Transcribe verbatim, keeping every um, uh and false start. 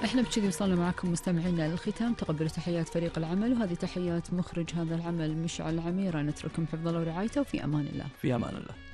احنا بكذي وصلنا معكم مستمعينا للختام. تقبلوا تحيات فريق العمل، وهذه تحيات مخرج هذا العمل مشعل عميرة. نترككم حفظ الله ورعايته، وفي أمان الله. في أمان الله.